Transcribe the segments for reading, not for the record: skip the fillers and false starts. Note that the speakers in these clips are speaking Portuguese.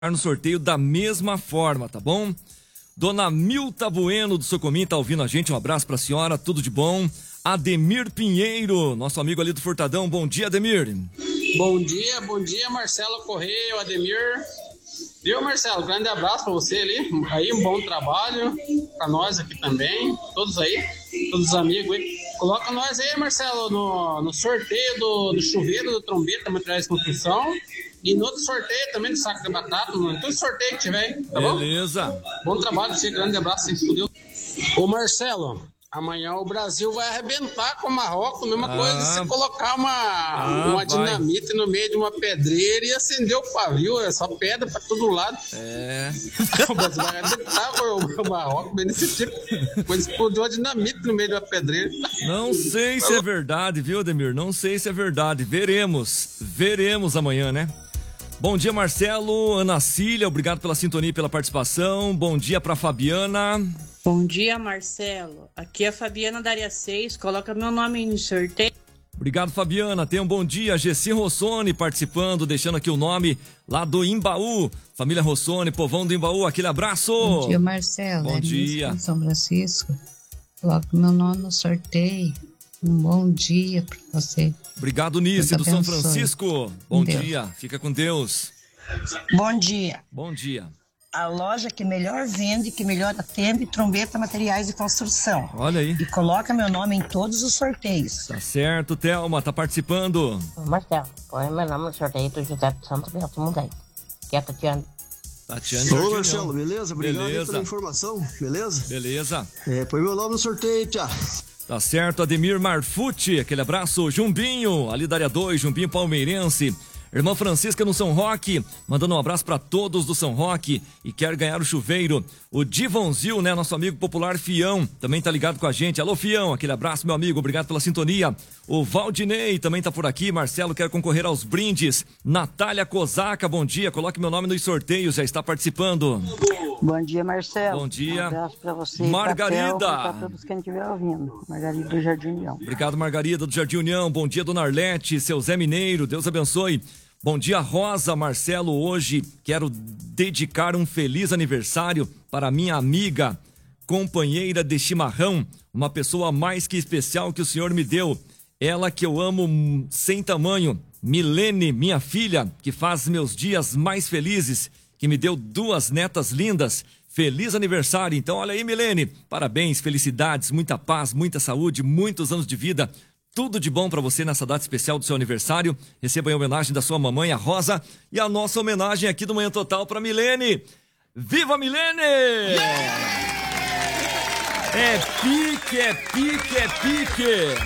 no sorteio da mesma forma, tá bom? Dona Milta Bueno do Socomim tá ouvindo a gente, um abraço pra senhora, tudo de bom. Ademir Pinheiro, nosso amigo ali do Furtadão, bom dia, Ademir. Bom dia, Marcelo Correia, Ademir. Viu, Marcelo? Grande abraço pra você ali. Aí, um bom trabalho pra nós aqui também. Todos aí, todos os amigos aí. Coloca nós aí, Marcelo, no sorteio do chuveiro, do trombeta, materiais de construção. E no outro sorteio também do saco de batata. Todo sorteio que tiver aí, tá bom? Beleza. Bom trabalho pra você, grande abraço. Ô, Marcelo, amanhã o Brasil vai arrebentar com o Marrocos, mesma coisa de você colocar uma dinamite no meio de uma pedreira e acender o pavio, é só pedra pra todo lado. O Brasil vai arrebentar com o Marrocos, bem desse tipo. Depois explodiu a dinamite no meio de uma pedreira. Não sei se é verdade, viu, Ademir? Não sei se é verdade. Veremos amanhã, né? Bom dia, Marcelo, Ana Cília, obrigado pela sintonia e pela participação. Bom dia pra Fabiana. Bom dia, Marcelo. Aqui é a Fabiana da área 6. Coloca meu nome no sorteio. Obrigado, Fabiana. Tenha um bom dia. Gessi Rossoni participando, deixando aqui o nome lá do Imbaú. Família Rossoni, povão do Imbaú, aquele abraço. Bom dia, Marcelo. Bom dia. São Francisco. Coloca meu nome no sorteio. Um bom dia para você. Obrigado, Nice, do São Francisco. Bom dia. Fica com Deus. Bom dia. Bom dia. A loja que melhor vende, que melhor atende, trombeta, materiais de construção. Olha aí. E coloca meu nome em todos os sorteios. Tá certo, Thelma, tá participando. Marcelo, põe meu nome no sorteio do José de Santos Bento Mundei. Que é a Tatiana. Ô, Marcelo, beleza? Obrigado aí pela informação, beleza? Beleza. Põe meu nome no sorteio, tia. Tá certo, Ademir Marfucci, aquele abraço. Jumbinho, ali da área 2, Jumbinho palmeirense. Irmã Francisca no São Roque, mandando um abraço para todos do São Roque e quer ganhar o chuveiro. O Divonzil, né, nosso amigo popular Fião, também tá ligado com a gente. Alô, Fião, aquele abraço, meu amigo, obrigado pela sintonia. O Valdinei também tá por aqui. Marcelo quer concorrer aos brindes. Natália Kozaka, bom dia, coloque meu nome nos sorteios, já está participando. Bom dia, Marcelo. Bom dia. Um abraço pra você. Margarida. Para todos quem estiver ouvindo. Margarida do Jardim União. Obrigado, Margarida do Jardim União. Bom dia, Dona Arlete, seu Zé Mineiro, Deus abençoe. Bom dia, Rosa, Marcelo. Hoje quero dedicar um feliz aniversário para minha amiga, companheira de chimarrão, uma pessoa mais que especial que o Senhor me deu. Ela que eu amo sem tamanho, Milene, minha filha, que faz meus dias mais felizes, que me deu 2 netas lindas. Feliz aniversário. Então, olha aí, Milene, parabéns, felicidades, muita paz, muita saúde, muitos anos de vida. Tudo de bom para você nessa data especial do seu aniversário. Receba a homenagem da sua mamãe, a Rosa, e a nossa homenagem aqui do Manhã Total para Milene. Viva Milene! Yeah! É pique, é pique, é pique.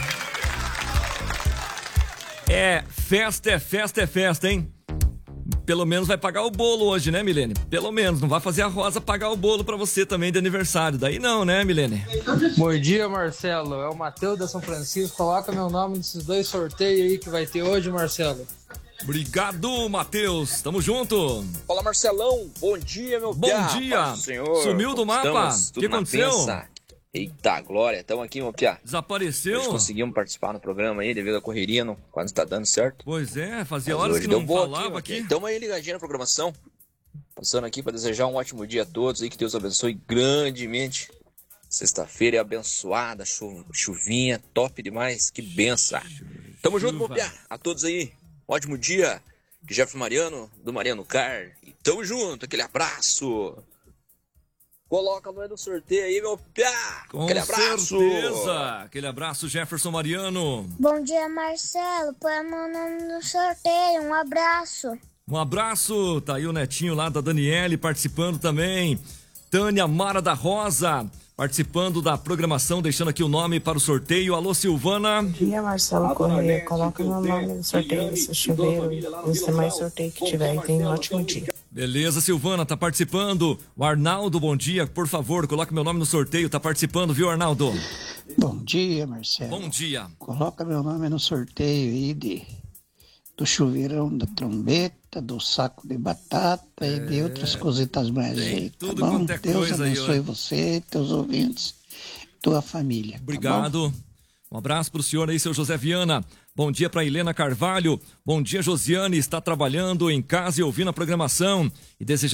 É festa, hein? Pelo menos vai pagar o bolo hoje, né, Milene? Pelo menos, não vai fazer a Rosa pagar o bolo pra você também de aniversário. Daí não, né, Milene? Bom dia, Marcelo. É o Matheus da São Francisco. Coloca meu nome nesses 2 sorteios aí que vai ter hoje, Marcelo. Obrigado, Matheus. Tamo junto. Olá, Marcelão. Bom dia, meu Bom piá. dia. Senhor. Sumiu do mapa? O que aconteceu? Eita, glória. Estamos aqui, meu piá. Desapareceu? Nós conseguimos participar no programa aí devido à correria, não, quase tá dando certo. Pois é, fazia horas que não falava aqui. Estamos aí ligadinho na programação. Passando aqui para desejar um ótimo dia a todos aí, que Deus abençoe grandemente. Sexta-feira é abençoada, chuvinha, top demais, que benção. Tamo junto, meu piá. A todos aí, ótimo dia. Jeff Mariano, do Mariano Car. E tamo junto, aquele abraço. Coloca no meio do sorteio aí, meu piá. Com aquele abraço. Certeza. Aquele abraço, Jefferson Mariano. Bom dia, Marcelo. Põe meu nome no sorteio. Um abraço. Um abraço. Tá aí o netinho lá da Daniele participando também. Tânia Mara da Rosa participando da programação, deixando aqui o nome para o sorteio. Alô, Silvana. Bom dia, Marcelo Correia. Coloca meu nome no sorteio desse chuveiro e os demais sorteios que tiver. E tenha um ótimo dia. Beleza, Silvana, tá participando. O Arnaldo, bom dia. Por favor, coloque meu nome no sorteio. Tá participando, viu, Arnaldo? Bom dia, Marcelo. Bom dia. Coloca meu nome no sorteio aí do chuveirão da trombeta, do saco de batata e de outras cositas mais aí, tá bom? Deus abençoe você, teus ouvintes, tua família. Obrigado. Tá bom? Um abraço para o senhor aí, seu José Viana. Bom dia para Helena Carvalho. Bom dia, Josiane. Está trabalhando em casa e ouvindo a programação. E desejando